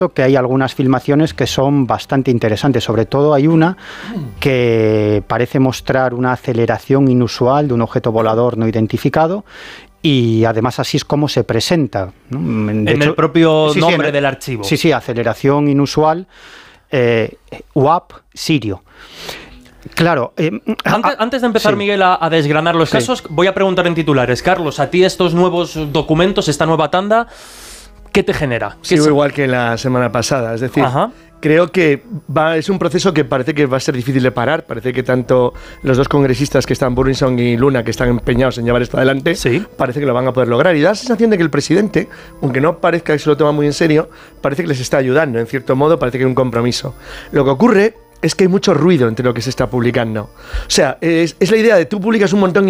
que hay algunas filmaciones que son bastante interesantes. Sobre todo hay una que parece mostrar una aceleración inusual de un objeto volador no identificado. Y además así es como se presenta, ¿no? De hecho, el propio nombre del archivo. Sí, aceleración inusual, UAP Sirio. Claro. Antes de empezar, Miguel, a desgranar los casos, voy a preguntar en titulares. Carlos, a ti estos nuevos documentos, esta nueva tanda, ¿qué te genera? Sigo igual que la semana pasada, es decir... Creo que es un proceso que parece que va a ser difícil de parar. Parece que tanto los dos congresistas que están, Burlinson y Luna, que están empeñados en llevar esto adelante, parece que lo van a poder lograr. Y da la sensación de que el presidente, aunque no parezca que se lo toma muy en serio, parece que les está ayudando, en cierto modo, parece que hay un compromiso. Lo que ocurre es que hay mucho ruido entre lo que se está publicando. O sea, es la idea de tú publicas un montón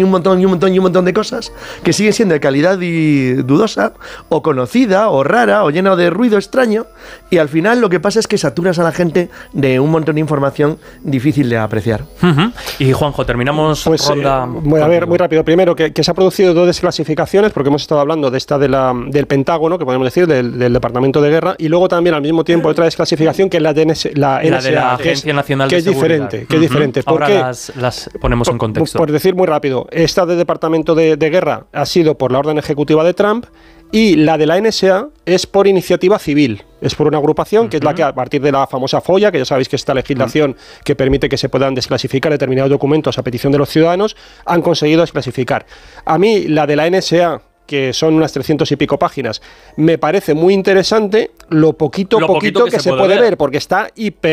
de cosas que siguen siendo de calidad y dudosa, o conocida, o rara, o llena de ruido extraño, y al final lo que pasa es que saturas a la gente de un montón de información difícil de apreciar. Y Juanjo, terminamos ronda... Voy a ver, muy rápido. Primero, que se ha producido dos desclasificaciones, porque hemos estado hablando de esta del Pentágono, que podemos decir, del Departamento de Guerra, y luego también al mismo tiempo otra desclasificación que es la de la NSA, de la Agencia Nacional de Seguridad. Que es diferente. ¿Por Ahora qué? las ponemos en contexto. Por decir muy rápido, esta del Departamento de Guerra ha sido por la orden ejecutiva de Trump, y la de la NSA es por iniciativa civil. Es por una agrupación que es la que, a partir de la famosa FOIA, que ya sabéis que esta legislación que permite que se puedan desclasificar determinados documentos a petición de los ciudadanos, han conseguido desclasificar. A mí, la de la NSA, que son unas 300 y pico páginas, me parece muy interesante lo poquito que se puede ver, porque está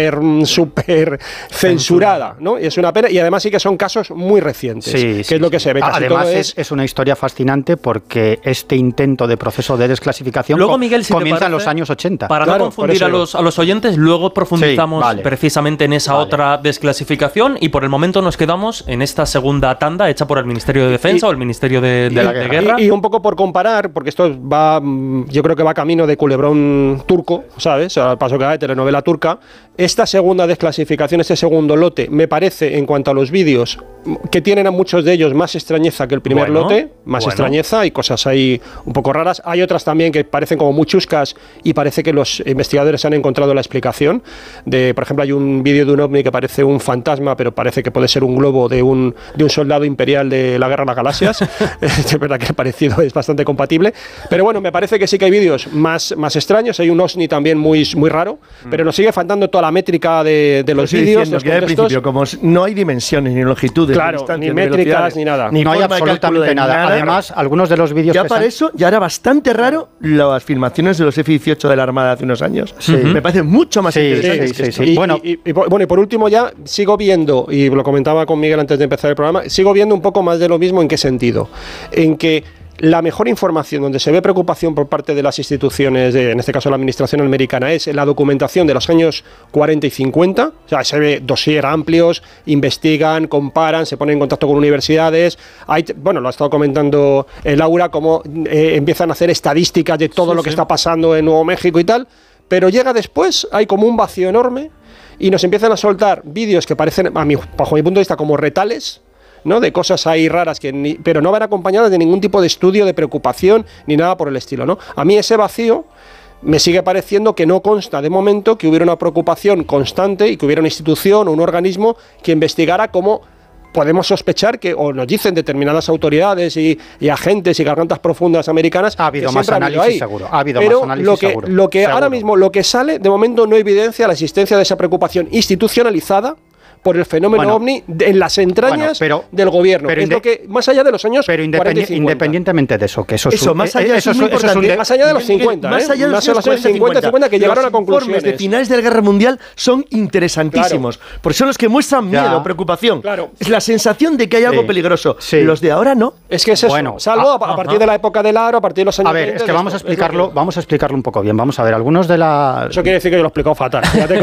súper censurada, ¿no? Y es una pena, y además sí que son casos muy recientes, que es lo que se ve. Casi además todo es una historia fascinante, porque este intento de proceso de desclasificación luego, Miguel, si comienza parece, en los años 80. Para no confundir a los oyentes, luego profundizamos precisamente en esa otra desclasificación, y por el momento nos quedamos en esta segunda tanda hecha por el Ministerio de Defensa o el Ministerio de Guerra. Y un poco por comparar, porque esto yo creo que va camino de culebrón turco, ¿sabes? Al paso que va de telenovela turca. Esta segunda desclasificación, este segundo lote, me parece, en cuanto a los vídeos, que tienen a muchos de ellos más extrañeza que el primer lote, más extrañeza, y cosas ahí un poco raras. Hay otras también que parecen como muy chuscas, y parece que los investigadores han encontrado la explicación. Por ejemplo, hay un vídeo de un ovni que parece un fantasma, pero parece que puede ser un globo de un soldado imperial de la Guerra de las Galaxias. Es verdad que el parecido es bastante compatible, pero bueno, me parece que sí que hay vídeos más extraños. Hay un OSNI también muy raro, pero nos sigue faltando toda la métrica de los vídeos. Al principio, como no hay dimensiones ni longitudes, ni métricas ni nada, no hay absolutamente nada. Además, algunos de los vídeos ya para eso ya era bastante raro las filmaciones de los F-18 de la Armada hace unos años. Me parece mucho más interesante. Y por último, ya sigo viendo, y lo comentaba con Miguel antes de empezar el programa, sigo viendo un poco más de lo mismo. ¿En qué sentido? En que la mejor información, donde se ve preocupación por parte de las instituciones, en este caso la administración americana, es la documentación de los años 40 y 50. O sea, se ve dossier amplios, investigan, comparan, se ponen en contacto con universidades. Lo ha estado comentando Laura, cómo empiezan a hacer estadísticas de todo lo que está pasando en Nuevo México y tal. Pero llega después, hay como un vacío enorme, y nos empiezan a soltar vídeos que parecen, bajo mi punto de vista, como retales, ¿no? De cosas ahí raras, pero no van acompañadas de ningún tipo de estudio, de preocupación, ni nada por el estilo, ¿no? A mí ese vacío me sigue pareciendo que no consta de momento que hubiera una preocupación constante y que hubiera una institución o un organismo que investigara cómo podemos sospechar que, o nos dicen determinadas autoridades y agentes y gargantas profundas americanas, ha habido más análisis seguro. Lo que ahora mismo, lo que sale, de momento no evidencia la existencia de esa preocupación institucionalizada por el fenómeno ovni en las entrañas del gobierno, es lo que, más allá de los años 40 y 50. Independientemente de eso, que eso más allá de los 50, más allá de los años 50 que llegaron a conclusiones. Los informes de finales de la Guerra Mundial son interesantísimos, porque son los que muestran miedo, preocupación. Es la sensación de que hay algo peligroso. Los de ahora no. Es que es eso, salvo a partir de la época del aro, a partir de los años 20. A ver, es que vamos a explicarlo un poco bien. Vamos a ver, algunos de la... Eso quiere decir que yo lo he explicado fatal.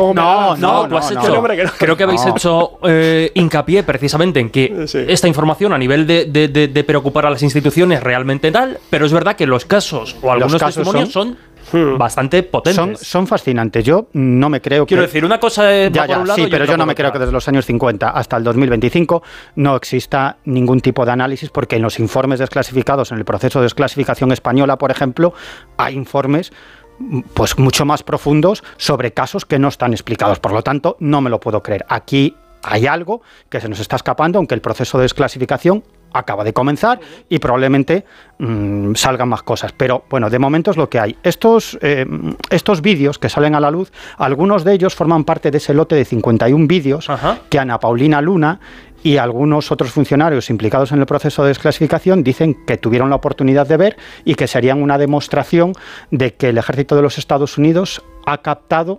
Creo que habéis hecho hincapié precisamente en que esta información a nivel de preocupar a las instituciones realmente tal, pero es verdad que los casos o algunos testimonios son bastante potentes. Son fascinantes. Yo no me creo Quiero decir, una cosa es por un lado, pero yo no me creo que desde los años 50 hasta el 2025 no exista ningún tipo de análisis, porque en los informes desclasificados, en el proceso de desclasificación española, por ejemplo, hay informes pues mucho más profundos sobre casos que no están explicados. Por lo tanto, no me lo puedo creer. Aquí hay algo que se nos está escapando, aunque el proceso de desclasificación acaba de comenzar y probablemente salgan más cosas. Pero bueno, de momento es lo que hay. Estos vídeos que salen a la luz, algunos de ellos forman parte de ese lote de 51 vídeos que Ana Paulina Luna y algunos otros funcionarios implicados en el proceso de desclasificación dicen que tuvieron la oportunidad de ver y que serían una demostración de que el ejército de los Estados Unidos ha captado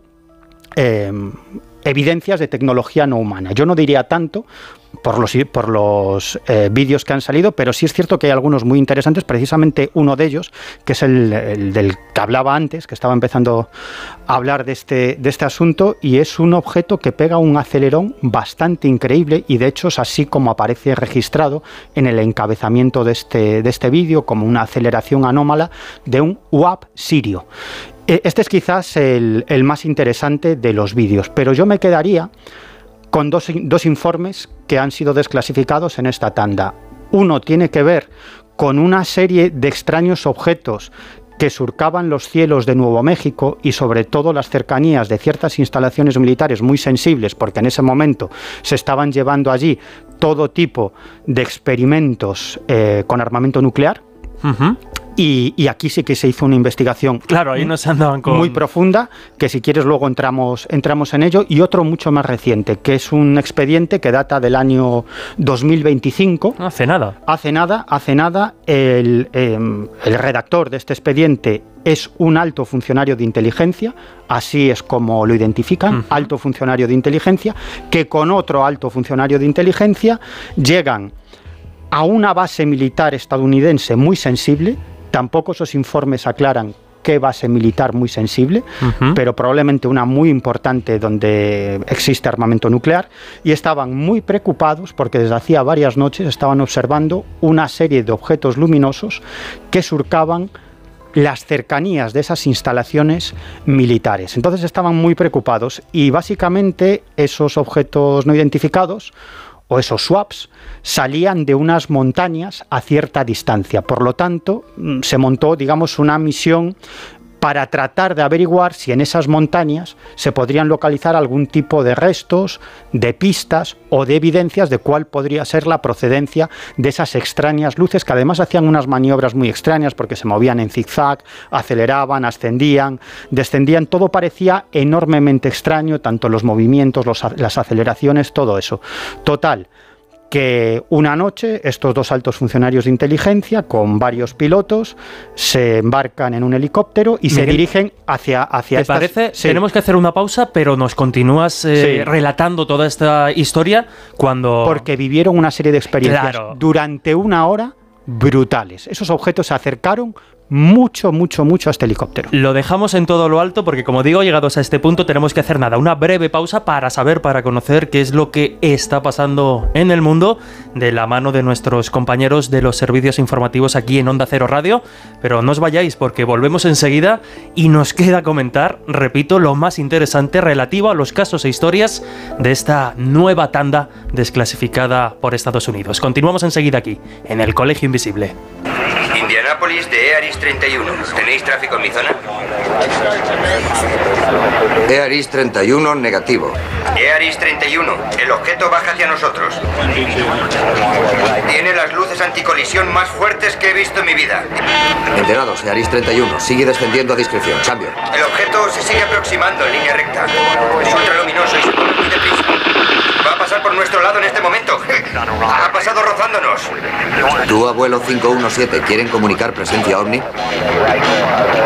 evidencias de tecnología no humana. Yo no diría tanto por los vídeos que han salido, pero sí es cierto que hay algunos muy interesantes, precisamente uno de ellos, que es el del que hablaba antes, que estaba empezando a hablar de este asunto, y es un objeto que pega un acelerón bastante increíble, y de hecho es así como aparece registrado en el encabezamiento de este vídeo, como una aceleración anómala de un UAP sirio. Este es quizás el más interesante de los vídeos, pero yo me quedaría con dos informes que han sido desclasificados en esta tanda. Uno tiene que ver con una serie de extraños objetos que surcaban los cielos de Nuevo México y sobre todo las cercanías de ciertas instalaciones militares muy sensibles, porque en ese momento se estaban llevando allí todo tipo de experimentos con armamento nuclear. Y aquí sí que se hizo una investigación, claro, ahí nos andaban con... muy profunda, que si quieres luego entramos en ello, y otro mucho más reciente, que es un expediente que data del año 2025. Hace nada. El redactor de este expediente es un alto funcionario de inteligencia, así es como lo identifican, alto funcionario de inteligencia, que con otro alto funcionario de inteligencia llegan a una base militar estadounidense muy sensible. Tampoco esos informes aclaran qué base militar muy sensible, pero probablemente una muy importante donde existe armamento nuclear, y estaban muy preocupados porque desde hacía varias noches estaban observando una serie de objetos luminosos que surcaban las cercanías de esas instalaciones militares. Entonces estaban muy preocupados, y básicamente esos objetos no identificados o esos swaps salían de unas montañas a cierta distancia. Por lo tanto, se montó, digamos, una misión para tratar de averiguar si en esas montañas se podrían localizar algún tipo de restos, de pistas o de evidencias de cuál podría ser la procedencia de esas extrañas luces, que además hacían unas maniobras muy extrañas porque se movían en zigzag, aceleraban, ascendían, descendían. Todo parecía enormemente extraño, tanto los movimientos, las aceleraciones, todo eso. Total, que una noche estos dos altos funcionarios de inteligencia con varios pilotos se embarcan en un helicóptero y Miguel, se dirigen hacia ¿te parece? Sí. Tenemos que hacer una pausa, pero nos continúas relatando toda esta historia cuando... Porque vivieron una serie de experiencias durante una hora brutales. Esos objetos se acercaron mucho a este helicóptero. Lo dejamos en todo lo alto porque, como digo, llegados a este punto tenemos que hacer una breve pausa para conocer qué es lo que está pasando en el mundo de la mano de nuestros compañeros de los servicios informativos aquí en Onda Cero Radio. Pero no os vayáis porque volvemos enseguida y nos queda comentar, repito, lo más interesante relativo a los casos e historias de esta nueva tanda desclasificada por Estados Unidos. Continuamos enseguida aquí, en el Colegio Invisible. Indianápolis de EARIS 31. ¿Tenéis tráfico en mi zona? EARIS 31, negativo. EARIS 31, el objeto baja hacia nosotros. Tiene las luces anticolisión más fuertes que he visto en mi vida. Enterados, EARIS 31, sigue descendiendo a discreción. Cambio. El objeto se sigue aproximando en línea recta. Es ultraluminoso y se mueve muy deprisa. Va a pasar por nuestro lado en este momento. Ha pasado rozándonos. Tu abuelo 517, ¿quieren comunicar presencia ovni?